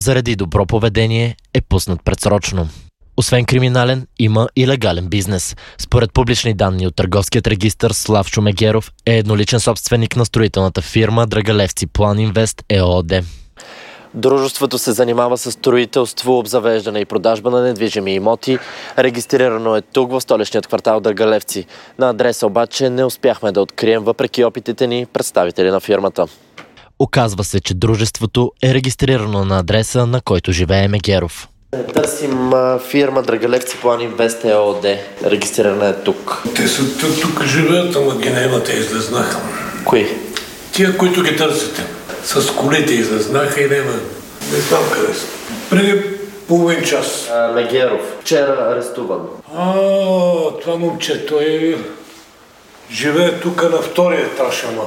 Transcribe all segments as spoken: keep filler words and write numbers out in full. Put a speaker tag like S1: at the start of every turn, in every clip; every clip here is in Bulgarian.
S1: Заради добро поведение е пуснат предсрочно. Освен криминален, има и легален бизнес. Според публични данни от Търговският регистър, Славчо Мегеров е едноличен собственик на строителната фирма Драгалевци План Инвест ЕООД. Дружеството се занимава с строителство, обзавеждане и продажба на недвижими имоти. Регистрирано е тук, в столичният квартал Драгалевци. На адреса обаче не успяхме да открием, въпреки опитите ни, представители на фирмата. Оказва се, че дружеството е регистрирано на адреса, на който живее Мегеров. Търсим фирма Драгалевци План Инвест ЕООД. Регистрирана е тук.
S2: Те са тук, тук живеят, ама ги няма, те излезнаха.
S1: Кои?
S2: Тия, които ги търсите. С колите излезнаха и няма. Не знам къде са. Преди половин час.
S1: А, Мегеров. Вчера арестуван.
S2: А, това момче, той живее тук на втория етаж, ама.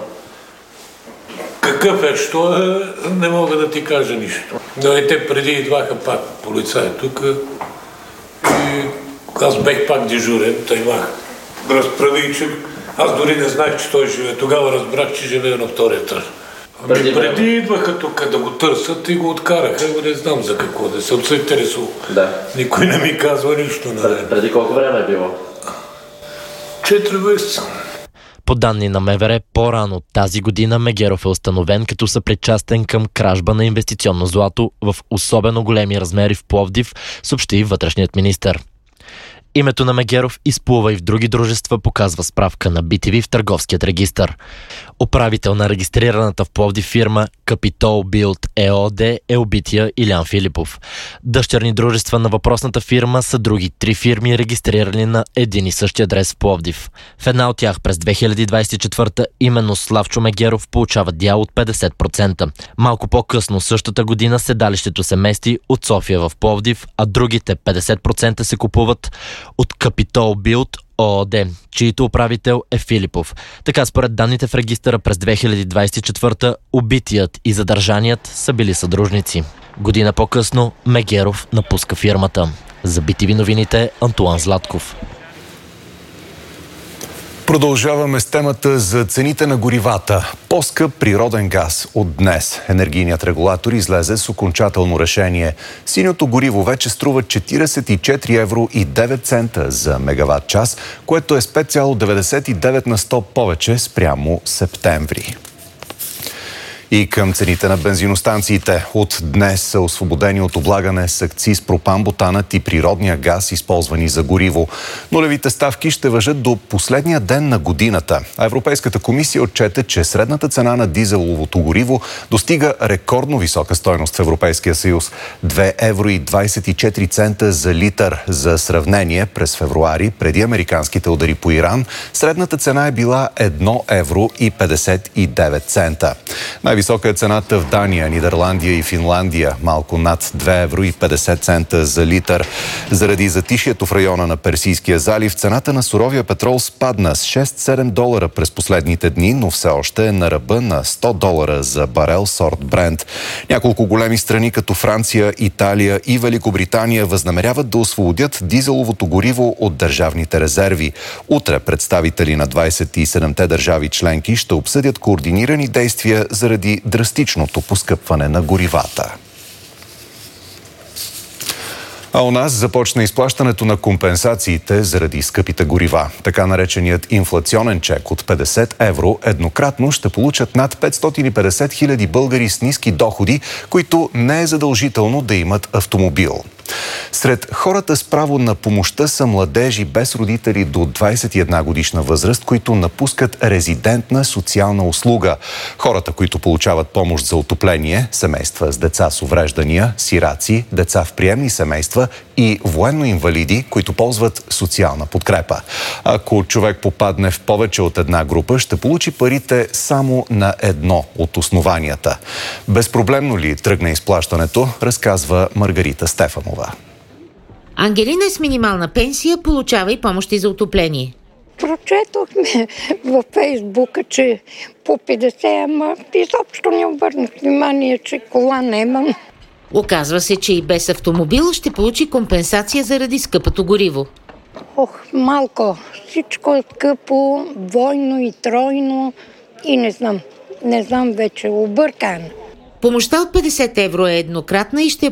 S2: Какъв е, що е, не мога да ти кажа нищо. Да, и те преди идваха пак полицаи тук и аз бех пак дежурен, тъй мах. Разправи, че аз дори не знаех, че той живее. Тогава разбрах, че живее на втория етаж. Ами преди, преди идваха тук да го търсят и го откараха, не знам за какво, да се интересува.
S1: Да.
S2: Никой не ми казва нищо.
S1: Пред, преди колко време е било?
S2: Четири месеца.
S1: По данни на МВР, по-рано тази година Мегеров е установен като съпричастен към кражба на инвестиционно злато в особено големи размери в Пловдив, съобщи вътрешният министър. Името на Мегеров изплува и в други дружества, показва справка на би ти ви в Търговският регистър. Управител на регистрираната в Пловдив фирма Capitol Build ЕООД е убития Илян Филипов. Дъщерни дружества на въпросната фирма са други три фирми, регистрирани на един и същи адрес в Пловдив. В една от тях през две хиляди двадесет и четвърта именно Славчо Мегеров получава дял от петдесет процента. Малко по-късно същата година седалището се мести от София в Пловдив, а другите петдесет процента се купуват от Capitol Build ООД, чието управител е Филипов. Така, според данните в регистъра през две хиляди двадесет и четвърта, убитият и задържаният са били съдружници. Година по-късно Мегеров напуска фирмата. За би ти ви новините, Антуан Златков.
S3: Продължаваме с темата за цените на горивата. По-скъп природен газ от днес. Енергийният регулатор излезе с окончателно решение. Синьото гориво вече струва четиридесет и четири евро и девет цента за мегаватт час, което е с пет цяло деветдесет и девет на сто повече спрямо септември. И към цените на бензиностанциите. От днес са освободени от облагане с акциз пропан-бутанът и природния газ, използвани за гориво. Нулевите ставки ще важат до последния ден на годината. А Европейската комисия отчете, че средната цена на дизеловото гориво достига рекордно висока стойност в Европейския съюз – две евро и двадесет и четири цента за литър. За сравнение, през февруари, преди американските удари по Иран, средната цена е била едно евро и петдесет и девет цента. Най-висока е цената в Дания, Нидерландия и Финландия, малко над две евро и петдесет цента за литър. Заради затишието в района на Персийския залив, цената на суровия петрол спадна с шест-седем долара през последните дни, но все още е на ръба на сто долара за барел сорт Брент. Няколко големи страни като Франция, Италия и Великобритания възнамеряват да освободят дизеловото гориво от държавните резерви. Утре представители на двадесет и седемте държави членки ще обсъдят координирани действия заради драстичното поскъпване на горивата. А у нас започна изплащането на компенсациите заради скъпите горива. Така нареченият инфлационен чек от петдесет евро еднократно ще получат над петстотин и петдесет хиляди българи с ниски доходи, които не е задължително да имат автомобил. Сред хората с право на помощта са младежи без родители до двадесет и една годишна възраст, които напускат резидентна социална услуга. Хората, които получават помощ за отопление, семейства с деца с увреждания, сираци, деца в приемни семейства и военно-инвалиди, които ползват социална подкрепа. Ако човек попадне в повече от една група, ще получи парите само на едно от основанията. Безпроблемно ли тръгне изплащането, разказва Маргарита Стефанова.
S4: Ангелина е с минимална пенсия, получава и помощи за отопление.
S5: Прочетохме във Фейсбука, че по петдесет, ама изобщо не обърнах внимание, че кола нямам.
S4: Оказва се, че и без автомобил ще получи компенсация заради скъпото гориво.
S5: Ох, малко. Всичко е скъпо, двойно и тройно и не знам. Не знам вече, объркана.
S4: Помощта от петдесет евро е еднократна и ще